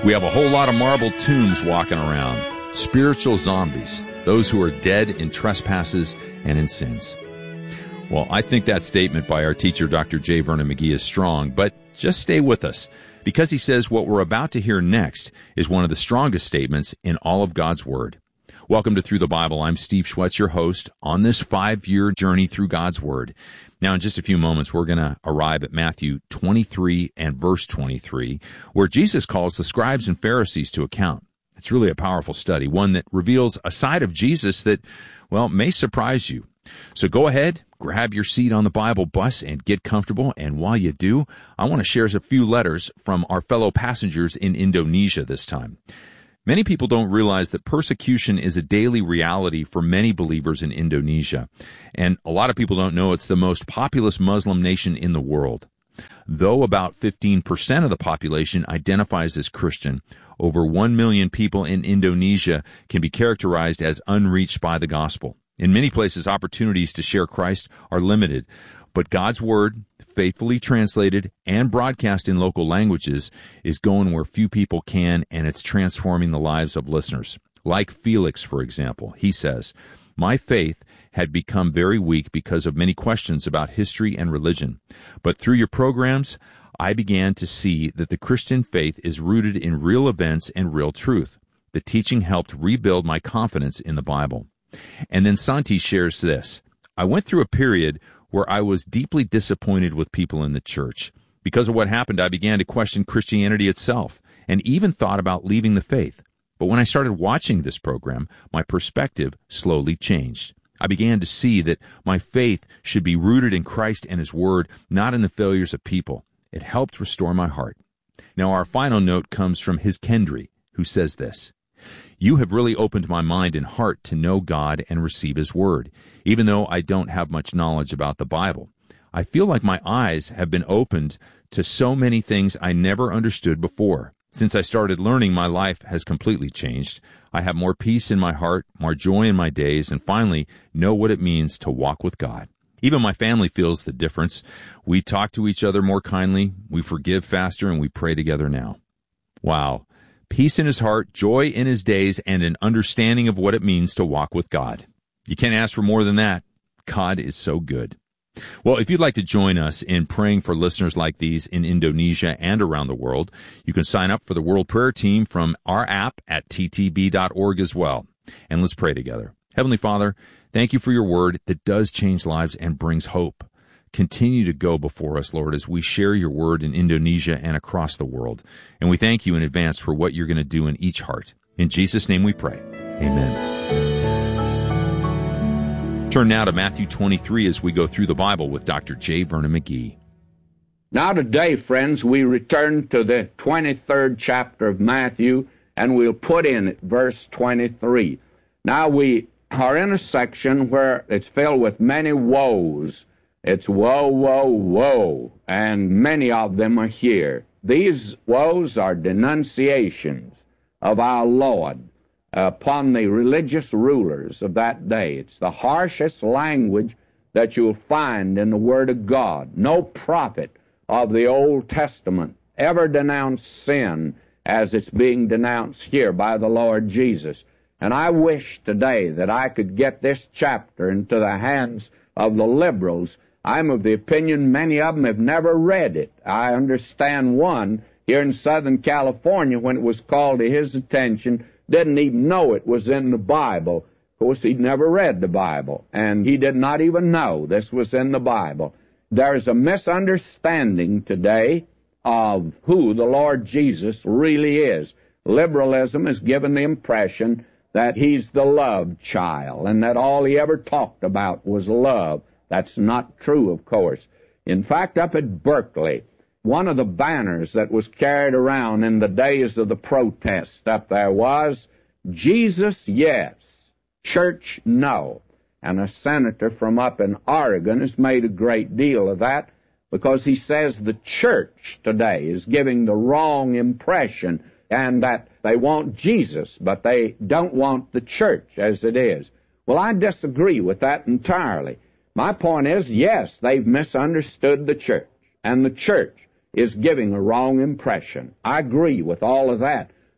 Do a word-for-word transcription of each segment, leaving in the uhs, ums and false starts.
We have a whole lot of marble tombs walking around, spiritual zombies, those who are dead in trespasses and in sins. Well, I think that statement by our teacher, Doctor J. Vernon McGee, is strong, but just stay with us, because he says what we're about to hear next is one of the strongest statements in all of God's Word. Welcome to Through the Bible. I'm Steve Schwetz, your host, on this five-year journey through God's Word. Now, in just a few moments, we're going to arrive at Matthew twenty-three and verse twenty-three, where Jesus calls the scribes and Pharisees to account. It's really a powerful study, one that reveals a side of Jesus that, well, may surprise you. So go ahead, grab your seat on the Bible bus and get comfortable. And while you do, I want to share a few letters from our fellow passengers in Indonesia this time. Many people don't realize that persecution is a daily reality for many believers in Indonesia. And a lot of people don't know it's the most populous Muslim nation in the world. Though about fifteen percent of the population identifies as Christian, over one million people in Indonesia can be characterized as unreached by the gospel. In many places, opportunities to share Christ are limited, but God's Word, faithfully translated and broadcast in local languages, is going where few people can, and it's transforming the lives of listeners. Like Felix, for example, he says, "My faith had become very weak because of many questions about history and religion. But through your programs, I began to see that the Christian faith is rooted in real events and real truth. The teaching helped rebuild my confidence in the Bible." And then Santi shares this, "I went through a period where I was deeply disappointed with people in the church. Because of what happened, I began to question Christianity itself and even thought about leaving the faith. But when I started watching this program, my perspective slowly changed. I began to see that my faith should be rooted in Christ and His Word, not in the failures of people. It helped restore my heart." Now, our final note comes from His Kendry, who says this, "You have really opened my mind and heart to know God and receive His Word. Even though I don't have much knowledge about the Bible, I feel like my eyes have been opened to so many things I never understood before. Since I started learning, my life has completely changed. I have more peace in my heart, more joy in my days, and finally know what it means to walk with God. Even my family feels the difference. We talk to each other more kindly, we forgive faster, and we pray together now." Wow. Peace in his heart, joy in his days, and an understanding of what it means to walk with God. You can't ask for more than that. God is so good. Well, if you'd like to join us in praying for listeners like these in Indonesia and around the world, you can sign up for the World Prayer Team from our app at t t b dot org as well. And let's pray together. Heavenly Father, thank you for your word that does change lives and brings hope. Continue to go before us, Lord, as we share your word in Indonesia and across the world. And we thank you in advance for what you're going to do in each heart. In Jesus' name we pray. Amen. Turn now to Matthew twenty-three as we go through the Bible with Doctor J. Vernon McGee. Now today, friends, we return to the twenty-third chapter of Matthew, and we'll put in it verse twenty-three. Now we are in a section where it's filled with many woes. It's woe, woe, woe, and many of them are here. These woes are denunciations of our Lord upon the religious rulers of that day. It's the harshest language that you'll find in the Word of God. No prophet of the Old Testament ever denounced sin as it's being denounced here by the Lord Jesus. And I wish today that I could get this chapter into the hands of the liberals. I'm of the opinion many of them have never read it. I understand one here in Southern California, when it was called to his attention, didn't even know it was in the Bible. Of course, he'd never read the Bible, and he did not even know this was in the Bible. There's a misunderstanding today of who the Lord Jesus really is. Liberalism has given the impression that he's the love child, and that all he ever talked about was love. That's not true, of course. In fact, up at Berkeley, one of the banners that was carried around in the days of the protest up there was, "Jesus, yes. Church, no." And a senator from up in Oregon has made a great deal of that because he says the church today is giving the wrong impression and that they want Jesus, but they don't want the church as it is. Well, I disagree with that entirely. My point is, yes, they've misunderstood the church, and the church is giving a wrong impression. I agree with all of that.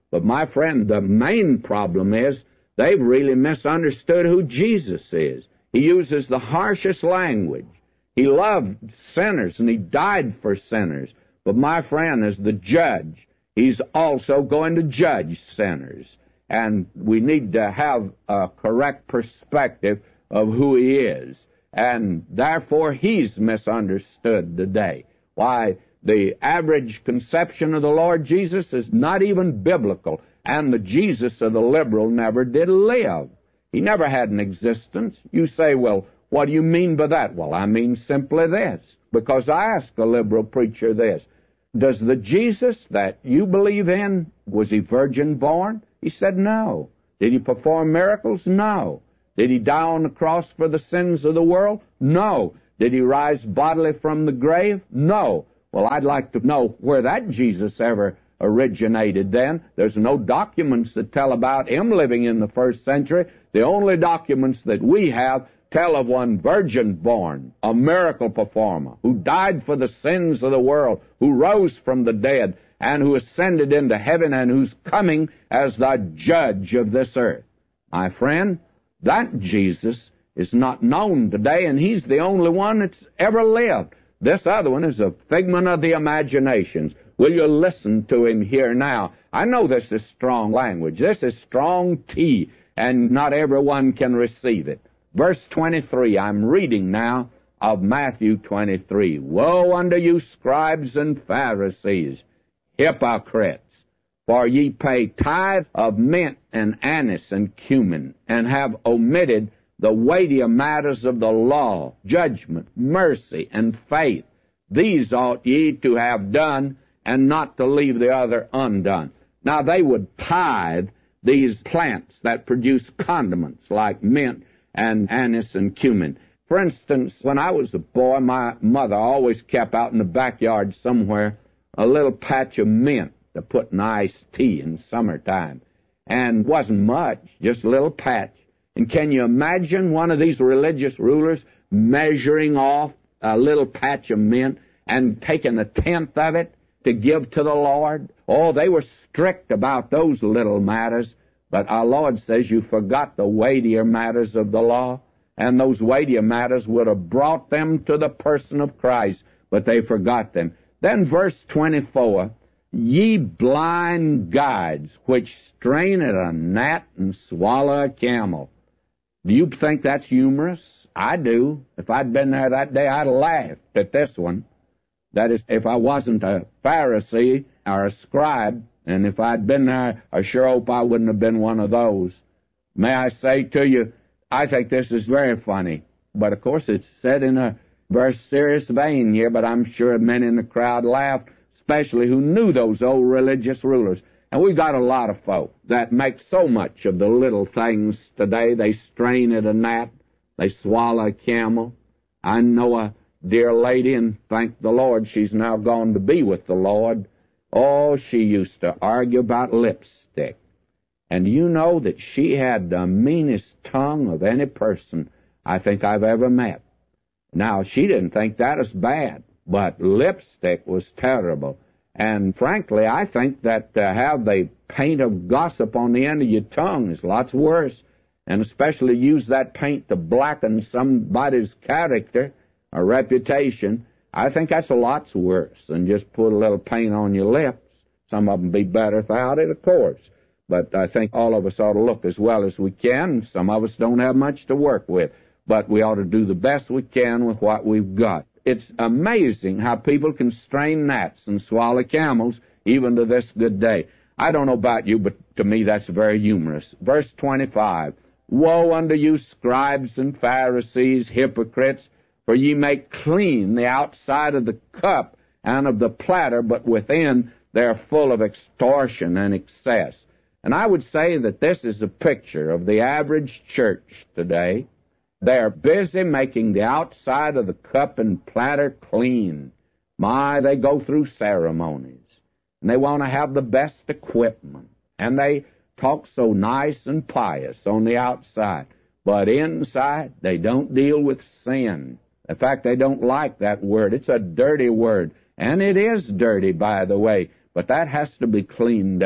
But my friend, the main problem is they've really misunderstood who Jesus is. He uses the harshest language. He loved sinners, and he died for sinners. But my friend, as the judge, he's also going to judge sinners. And we need to have a correct perspective of who he is. And therefore, he's misunderstood today. Why, the average conception of the Lord Jesus is not even biblical. And the Jesus of the liberal never did live. He never had an existence. You say, well, what do you mean by that? Well, I mean simply this. Because I asked a liberal preacher this. Does the Jesus that you believe in, was he virgin born? He said no. Did he perform miracles? No. Did he die on the cross for the sins of the world? No. Did he rise bodily from the grave? No. Well, I'd like to know where that Jesus ever originated then. There's no documents that tell about him living in the first century. The only documents that we have tell of one virgin born, a miracle performer, who died for the sins of the world, who rose from the dead, and who ascended into heaven, and who's coming as the judge of this earth. My friend, that Jesus is not known today, and he's the only one that's ever lived. This other one is a figment of the imaginations. Will you listen to him here now? I know this is strong language. This is strong tea, and not everyone can receive it. Verse twenty-three, I'm reading now of Matthew twenty-three. Woe unto you, scribes and Pharisees, hypocrites! For ye pay tithe of mint and anise and cumin, and have omitted the weightier matters of the law, judgment, mercy, and faith. These ought ye to have done, and not to leave the other undone. Now they would tithe these plants that produce condiments like mint and anise and cumin. For instance, when I was a boy, my mother always kept out in the backyard somewhere a little patch of mint to put in iced tea in summertime. And wasn't much, just a little patch. And can you imagine one of these religious rulers measuring off a little patch of mint and taking a tenth of it to give to the Lord? Oh, they were strict about those little matters. But our Lord says you forgot the weightier matters of the law, and those weightier matters would have brought them to the person of Christ, but they forgot them. Then verse twenty-four, ye blind guides, which strain at a gnat and swallow a camel. Do you think that's humorous? I do. If I'd been there that day, I'd have laughed at this one. That is, if I wasn't a Pharisee or a scribe, and if I'd been there, I sure hope I wouldn't have been one of those. May I say to you, I think this is very funny. But, of course, it's said in a very serious vein here, but I'm sure many in the crowd laughed, especially who knew those old religious rulers. And we've got a lot of folk that make so much of the little things today. They strain at a gnat. They swallow a camel. I know a dear lady, and thank the Lord she's now gone to be with the Lord. Oh, she used to argue about lipstick. And you know that she had the meanest tongue of any person I think I've ever met. Now, she didn't think that was bad, but lipstick was terrible. And frankly, I think that to have the paint of gossip on the end of your tongue is lots worse, and especially use that paint to blacken somebody's character or reputation. I think that's a lot worse than just put a little paint on your lips. Some of them be better without it, of course. But I think all of us ought to look as well as we can. Some of us don't have much to work with, but we ought to do the best we can with what we've got. It's amazing how people can strain gnats and swallow camels even to this good day. I don't know about you, but to me that's very humorous. Verse twenty-five, woe unto you, scribes and Pharisees, hypocrites, for ye make clean the outside of the cup and of the platter, but within they're full of extortion and excess. And I would say that this is a picture of the average church today. They're busy making the outside of the cup and platter clean. My, they go through ceremonies, and they want to have the best equipment, and they talk so nice and pious on the outside, but inside they don't deal with sin. In fact, they don't like that word. It's a dirty word, and it is dirty, by the way, but that has to be cleaned up.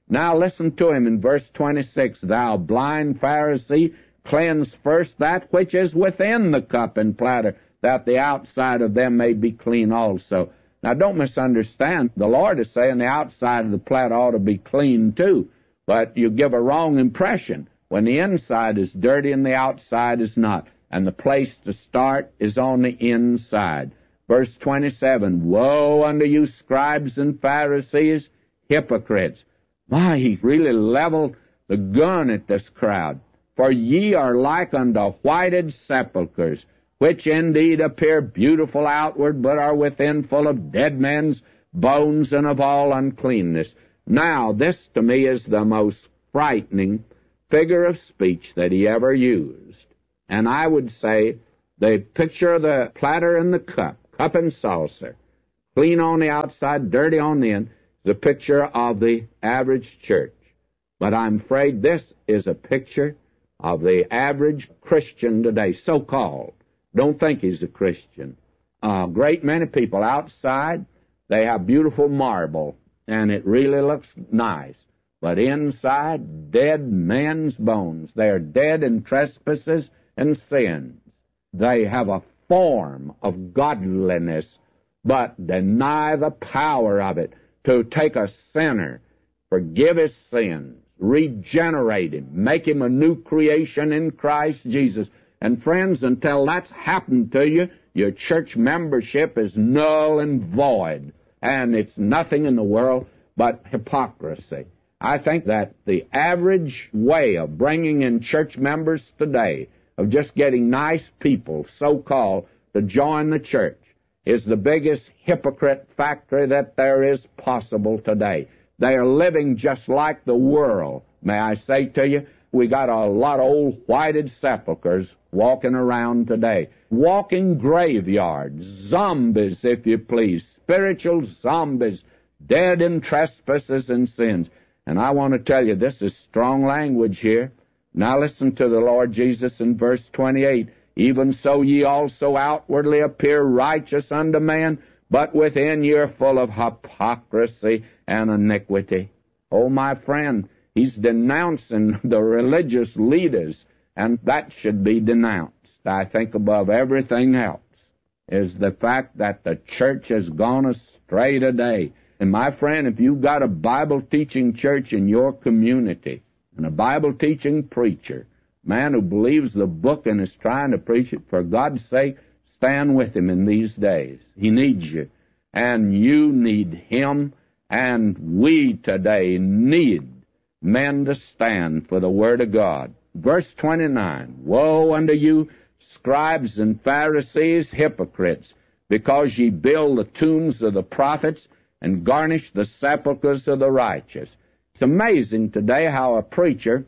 Now listen to him in verse twenty-six. Thou blind Pharisee, cleanse first that which is within the cup and platter, that the outside of them may be clean also. Now don't misunderstand. The Lord is saying the outside of the platter ought to be clean too. But you give a wrong impression when the inside is dirty and the outside is not. And the place to start is on the inside. Verse twenty-seven, Woe unto you, scribes and Pharisees, hypocrites. My, he really leveled the gun at this crowd. For ye are like unto whited sepulchres, which indeed appear beautiful outward, but are within full of dead men's bones and of all uncleanness. Now, this to me is the most frightening figure of speech that he ever used. And I would say the picture of the platter and the cup, cup and saucer, clean on the outside, dirty on the end, is a picture of the average church. But I'm afraid this is a picture of the average Christian today, so-called. Don't think he's a Christian. A great many people outside, they have beautiful marble, and it really looks nice. But inside, dead men's bones. They are dead in trespasses and sins. They have a form of godliness, but deny the power of it to take a sinner, forgive his sins, regenerate him, make him a new creation in Christ Jesus. And friends, until that's happened to you, your church membership is null and void, and it's nothing in the world but hypocrisy. I think that the average way of bringing in church members today, of just getting nice people, so-called, to join the church, is the biggest hypocrite factory that there is possible today. They are living just like the world. May I say to you, we got a lot of old whited sepulchres walking around today. Walking graveyards, zombies, if you please, spiritual zombies, dead in trespasses and sins. And I want to tell you, this is strong language here. Now listen to the Lord Jesus in verse twenty-eight. Even so ye also outwardly appear righteous unto man, but within ye are full of hypocrisy and iniquity. Oh, my friend, he's denouncing the religious leaders, and that should be denounced. I think above everything else is the fact that the church has gone astray today. And my friend, if you've got a Bible-teaching church in your community and a Bible-teaching preacher, man who believes the book and is trying to preach it, for God's sake, stand with him in these days. He needs you, and you need him, and we today need men to stand for the Word of God. Verse twenty-nine, Woe unto you, scribes and Pharisees, hypocrites, because ye build the tombs of the prophets and garnish the sepulchres of the righteous. It's amazing today how a preacher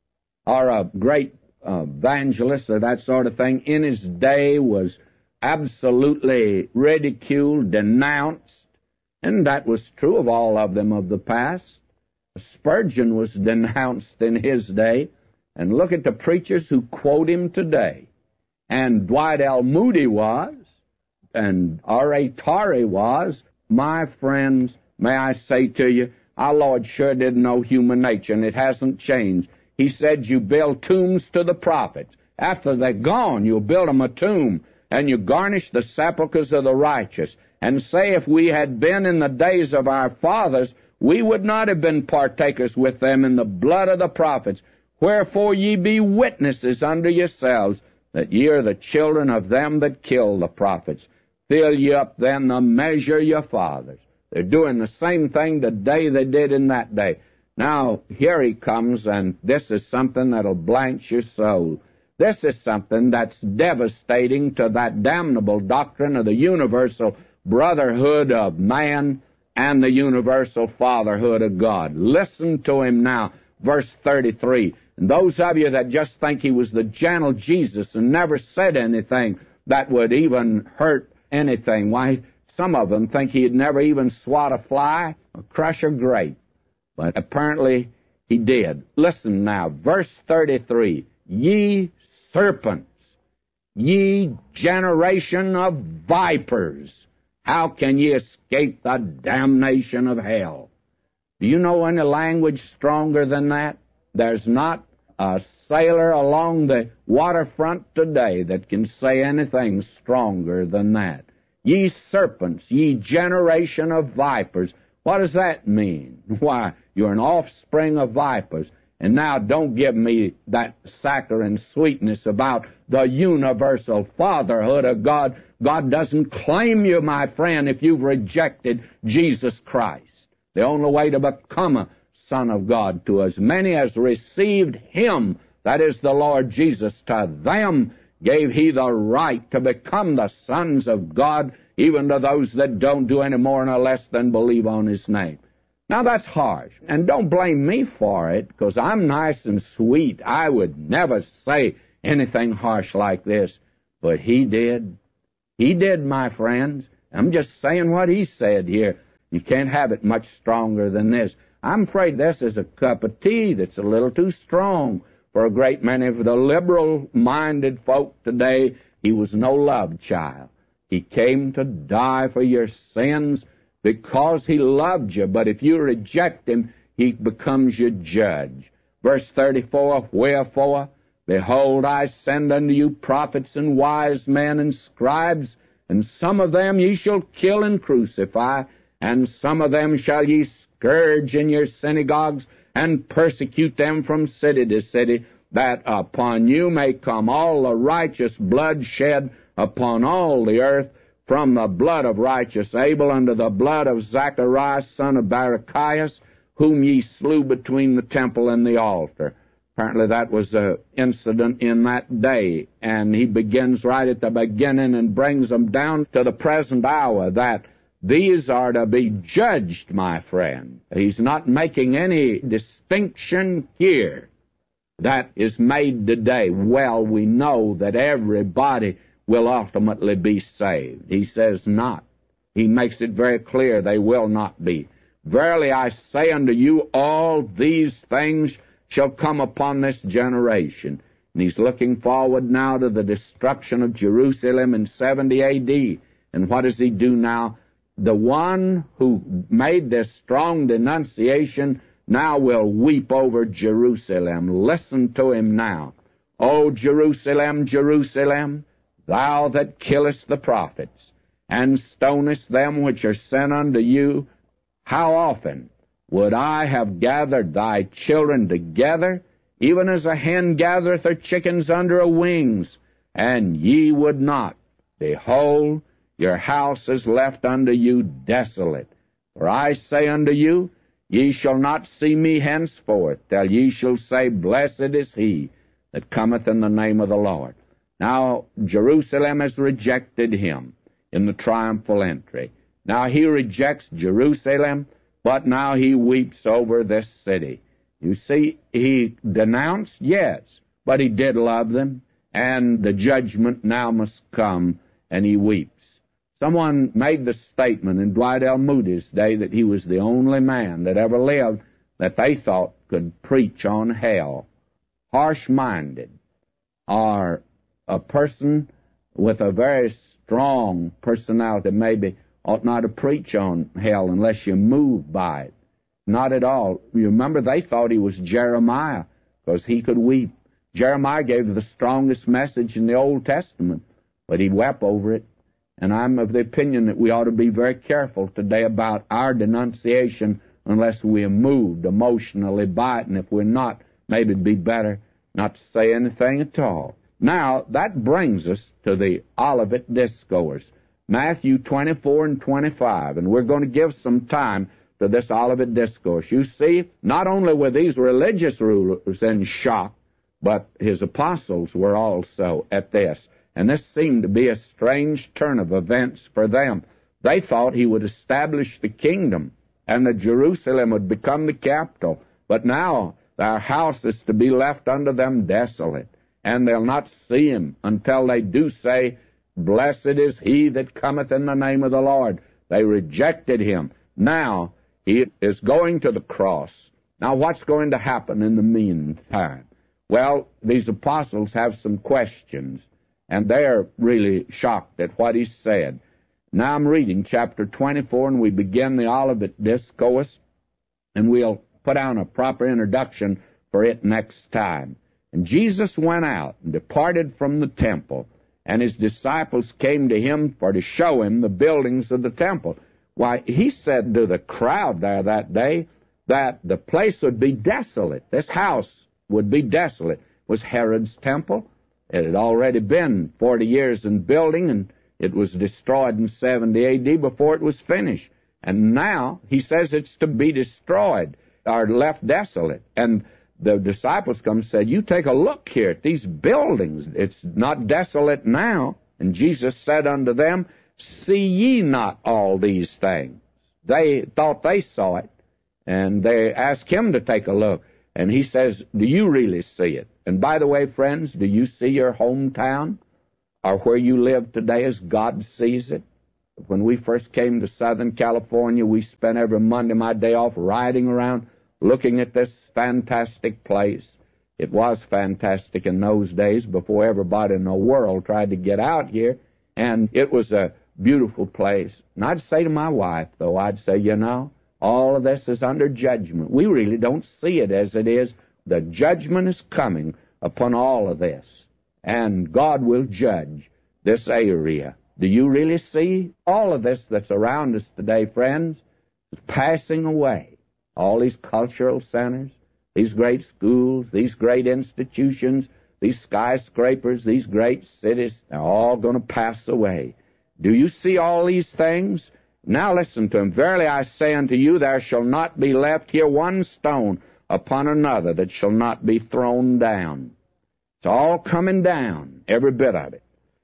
or a great uh, evangelist or that sort of thing in his day was absolutely ridiculed, denounced, and that was true of all of them of the past. Spurgeon was denounced in his day, and look at the preachers who quote him today. And Dwight L. Moody was, and R A Torrey was. My friends, may I say to you, our Lord sure didn't know human nature, and it hasn't changed. He said you build tombs to the prophets. After they're gone, you'll build them a tomb, and you garnish the sepulchres of the righteous, and say if we had been in the days of our fathers, we would not have been partakers with them in the blood of the prophets. Wherefore ye be witnesses unto yourselves, that ye are the children of them that killed the prophets. Fill ye up then the measure of your fathers. They're doing the same thing today they did in that day. Now, here he comes, and this is something that'll blanch your soul. This is something that's devastating to that damnable doctrine of the universal brotherhood of man and the universal fatherhood of God. Listen to him now, verse thirty-three. And those of you that just think he was the gentle Jesus and never said anything that would even hurt anything, why, some of them think he'd never even swat a fly or crush a grape. But apparently he did. Listen now, verse thirty-three. Ye serpents, ye generation of vipers, how can ye escape the damnation of hell? Do you know any language stronger than that? There's not a sailor along the waterfront today that can say anything stronger than that. Ye serpents, ye generation of vipers. What does that mean? Why, you're an offspring of vipers. And now don't give me that saccharine sweetness about the universal fatherhood of God. God doesn't claim you, my friend, if you've rejected Jesus Christ. The only way to become a son of God, to as many as received him, that is the Lord Jesus, to them gave he the right to become the sons of God, even to those that don't do any more nor less than believe on his name. Now, that's harsh, and don't blame me for it, because I'm nice and sweet. I would never say anything harsh like this, but he did. He did, my friends. I'm just saying what he said here. You can't have it much stronger than this. I'm afraid this is a cup of tea that's a little too strong for a great many of the liberal-minded folk today. He was no love child. He came to die for your sins because he loved you. But if you reject him, he becomes your judge. Verse thirty-four, wherefore, behold, I send unto you prophets and wise men and scribes, and some of them ye shall kill and crucify, and some of them shall ye scourge in your synagogues, and persecute them from city to city, that upon you may come all the righteous blood shed upon all the earth, from the blood of righteous Abel unto the blood of Zacharias, son of Barachias, whom ye slew between the temple and the altar. Apparently that was an incident in that day, and he begins right at the beginning and brings them down to the present hour, that these are to be judged, my friend. He's not making any distinction here that is made today. Well, we know that everybody will ultimately be saved. He says not. He makes it very clear they will not be. Verily I say unto you, all these things shall come upon this generation. And he's looking forward now to the destruction of Jerusalem in seventy A D. And what does he do now? The one who made this strong denunciation now will weep over Jerusalem. Listen to him now. O Jerusalem, Jerusalem, thou that killest the prophets, and stonest them which are sent unto you, how often would I have gathered thy children together, even as a hen gathereth her chickens under her wings, and ye would not? Behold, your house is left unto you desolate. For I say unto you, ye shall not see me henceforth, till ye shall say, Blessed is he that cometh in the name of the Lord. Now, Jerusalem has rejected him in the triumphal entry. Now he rejects Jerusalem, but now he weeps over this city. You see, he denounced, yes, but he did love them, and the judgment now must come, and he weeps. Someone made the statement in Dwight L. Moody's day that he was the only man that ever lived that they thought could preach on hell. Harsh-minded, or a person with a very strong personality maybe ought not to preach on hell unless you're moved by it. Not at all. You remember, they thought he was Jeremiah because he could weep. Jeremiah gave the strongest message in the Old Testament, but he wept over it. And I'm of the opinion that we ought to be very careful today about our denunciation unless we are moved emotionally by it. And if we're not, maybe it'd be better not to say anything at all. Now, that brings us to the Olivet Discourse, Matthew twenty-four and twenty-five, and we're going to give some time to this Olivet Discourse. You see, not only were these religious rulers in shock, but his apostles were also at this, and this seemed to be a strange turn of events for them. They thought he would establish the kingdom, and that Jerusalem would become the capital, but now their house is to be left unto them desolate, and they'll not see him until they do say, Blessed is he that cometh in the name of the Lord. They rejected him. Now he is going to the cross. Now what's going to happen in the meantime? Well, these apostles have some questions, and they're really shocked at what he said. Now I'm reading chapter twenty-four, and we begin the Olivet Discourse. and we'll put on a proper introduction for it next time. And Jesus went out and departed from the temple, and his disciples came to him for to show him the buildings of the temple. Why, he said to the crowd there that day that the place would be desolate. This house would be desolate. It was Herod's temple. It had already been forty years in building, and it was destroyed in seventy A D before it was finished. And now he says it's to be destroyed or left desolate. And the disciples come and said, you take a look here at these buildings. It's not desolate now. And Jesus said unto them, see ye not all these things? They thought they saw it, and they asked him to take a look. And he says, do you really see it? And by the way, friends, do you see your hometown or where you live today as God sees it? When we first came to Southern California, we spent every Monday my day off riding around looking at this fantastic place. It was fantastic in those days before everybody in the world tried to get out here, and it was a beautiful place. And I'd say to my wife, though, I'd say, you know, all of this is under judgment. We really don't see it as it is. The judgment is coming upon all of this, and God will judge this area. Do you really see all of this that's around us today, friends? Is passing away. All these cultural centers, these great schools, these great institutions, these skyscrapers, these great cities, they're all going to pass away. Do you see all these things? Now listen to him. Verily I say unto you, there shall not be left here one stone upon another that shall not be thrown down. It's all coming down, every bit of it.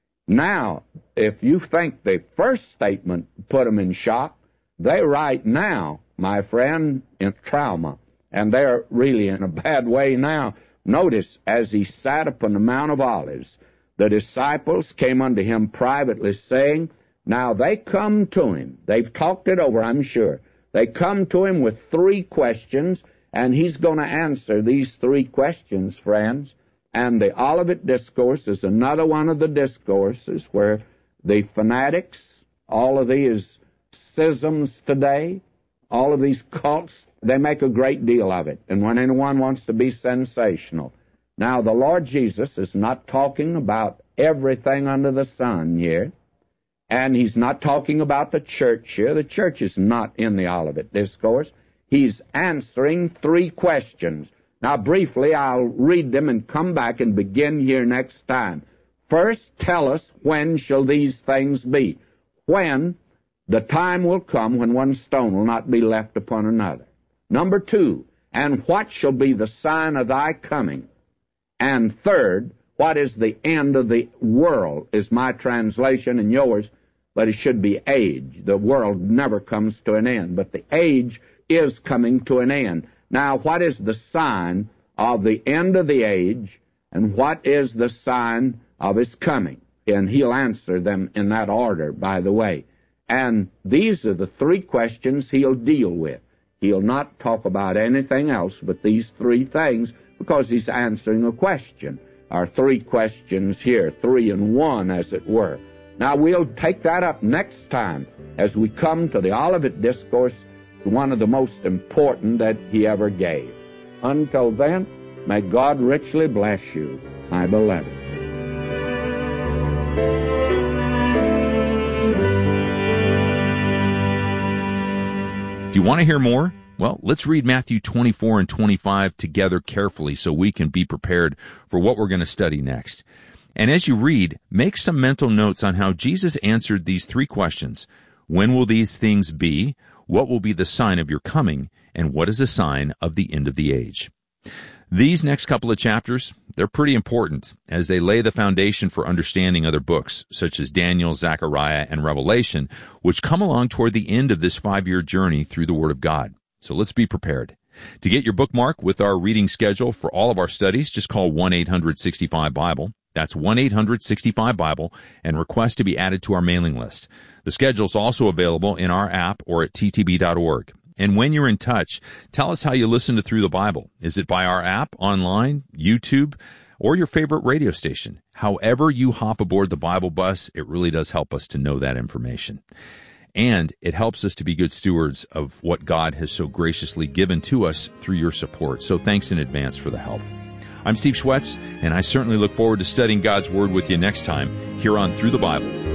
Now, if you think the first statement put them in shock, they right now, my friend, in trauma, and they're really in a bad way now. Notice, as he sat upon the Mount of Olives, the disciples came unto him privately, saying, now they come to him. They've talked it over, I'm sure. They come to him with three questions, and he's going to answer these three questions, friends. And the Olivet Discourse is another one of the discourses where the fanatics, all of these schisms today, all of these cults, they make a great deal of it. And when anyone wants to be sensational. Now, the Lord Jesus is not talking about everything under the sun here. And he's not talking about the church here. The church is not in the Olivet Discourse. He's answering three questions. Now, briefly, I'll read them and come back and begin here next time. First, tell us, when shall these things be? When the time will come when one stone will not be left upon another. Number two, and what shall be the sign of thy coming? And third, what is the end of the world, is my translation and yours, but it should be age. The world never comes to an end, but the age is coming to an end. Now, what is the sign of the end of the age, and what is the sign of his coming? And he'll answer them in that order, by the way. And these are the three questions he'll deal with. He'll not talk about anything else but these three things, because he's answering a question. Our three questions here, three in one, as it were. Now, we'll take that up next time as we come to the Olivet Discourse, one of the most important that he ever gave. Until then, may God richly bless you, my beloved. Do you want to hear more? Well, let's read Matthew twenty-four and twenty-five together carefully so we can be prepared for what we're going to study next. And as you read, make some mental notes on how Jesus answered these three questions. When will these things be? What will be the sign of your coming? And what is the sign of the end of the age? These next couple of chapters, they're pretty important as they lay the foundation for understanding other books, such as Daniel, Zechariah, and Revelation, which come along toward the end of this five-year journey through the Word of God. So let's be prepared. To get your bookmark with our reading schedule for all of our studies, just call one eight hundred sixty-five Bible. That's one eight hundred sixty-five Bible, and request to be added to our mailing list. The schedule is also available in our app or at t t b dot org. And when you're in touch, tell us how you listen to Through the Bible. Is it by our app, online, YouTube, or your favorite radio station? However you hop aboard the Bible bus, it really does help us to know that information. and it helps us to be good stewards of what God has so graciously given to us through your support. So thanks in advance for the help. I'm Steve Schwetz, and I certainly look forward to studying God's Word with you next time here on Through the Bible.